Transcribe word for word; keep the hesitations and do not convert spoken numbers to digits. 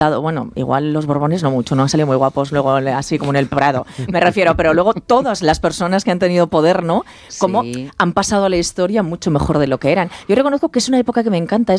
bueno, igual los Borbones no mucho, no han salido muy guapos luego así como en el Prado, me refiero, pero luego todas las personas que han tenido poder, ¿no? Como Sí. han pasado a la historia mucho mejor de lo que eran. Yo reconozco que es una época que me encanta, es